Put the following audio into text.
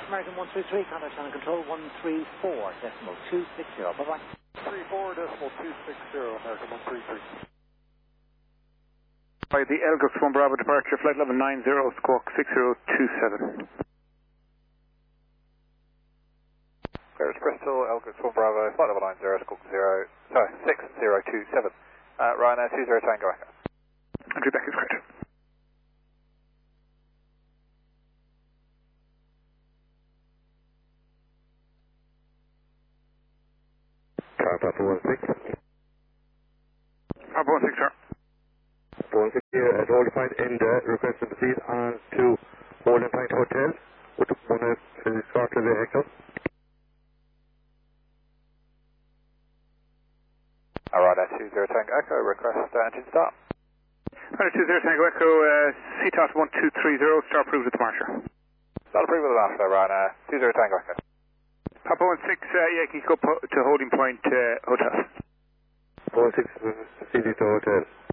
American 133, contact channel control 134.260. Bye-bye. 34.260, American 133. By the Elgus 1 Bravo departure, flight level 90, squawk 6027. Clearance Bristol, Elgus 1 Bravo, flight level 90, squawk 6027. Ryanair 20 Tango Echo. Andrew Beck is correct. Papa 16. Papa 16, sir. 16 here at Holding Point in the request to proceed on to Holding Point Hotel with one of the escort to the vehicle. Ryanair 20 Tango Echo, request engine start. Ryanair 20 Tango Echo, CTOS 1230, start approved with the Marsher. Start approved with the Marsher, Ryanair 20 Tango Echo. Papa 16, yeah, can you go to Holding Point Hotel? 16 proceeding to hotel.